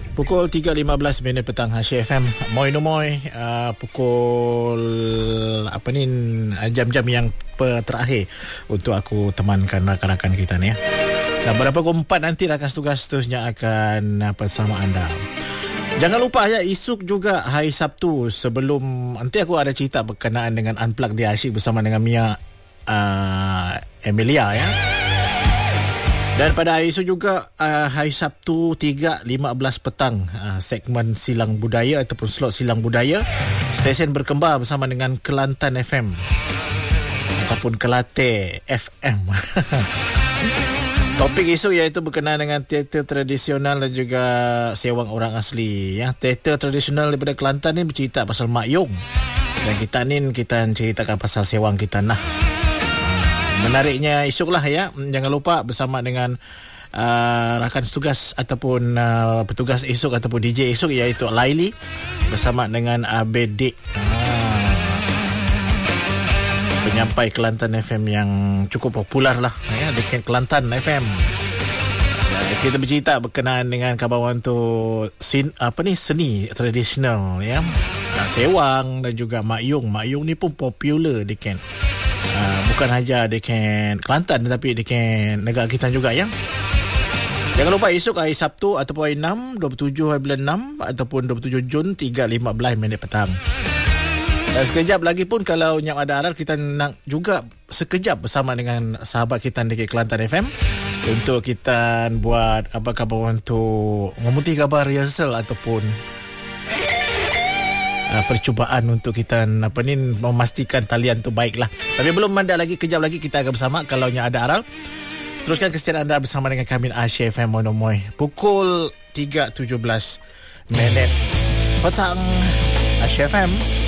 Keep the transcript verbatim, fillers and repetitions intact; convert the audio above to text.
Pukul tiga lima belas minit petang Hasyir F M. Moi no moi. Uh, pukul apa ni jam-jam yang terakhir untuk aku temankan rakan-rakan kita ni ya. Dan berapa pukul empat nanti rakan tugas seterusnya akan bersama anda. Jangan lupa ya, esok juga hari Sabtu sebelum nanti aku ada cerita berkenaan dengan Unplug di Asyik bersama dengan Mia uh, Emilia ya. Dan pada hari esok juga uh, hari Sabtu tiga lima belas petang uh, segmen Silang Budaya ataupun slot Silang Budaya stesen berkembar bersama dengan Kelantan F M ataupun Kelate F M. Topik esok iaitu berkenaan dengan teater tradisional dan juga sewang orang asli ya. Teater tradisional daripada Kelantan ni bercerita pasal Mak Yong. Dan kita ni kita ceritakan pasal sewang kita nah. Menariknya esok lah ya. Jangan lupa bersama dengan uh, rakan tugas ataupun uh, petugas esok ataupun D J esok iaitu Laili bersama dengan Abedik. Ah. Penyampai Kelantan F M yang cukup popular lah ya, dekat Kelantan F M. Ya, kita bercerita berkenaan dengan kabawan tu sin, apa ni seni tradisional ya. Uh, sewang dan juga Mak Yong. Mak Yong ni pun popular dekat Uh, bukan saja dekat Kelantan tetapi dekat negara kita juga ya. Jangan lupa esok hari Sabtu ataupun hari enam, dua puluh tujuh hari bulan enam ataupun dua puluh tujuh Jun tiga lima belas minit petang. Dan sekejap lagi pun kalau yang ada aral kita nak juga sekejap bersama dengan sahabat kita dekat Kelantan F M untuk kita buat apa khabar untuk memuti khabar rehearsal ataupun Uh, percubaan untuk kita apa ni memastikan talian tu baiklah. Tapi belum mandai lagi, kejap lagi kita akan bersama kalau nya ada aral. Teruskan kesetiaan anda bersama dengan kami Hasyir F M Monomoy. Pukul tiga tujuh belas minit petang Hasyir F M.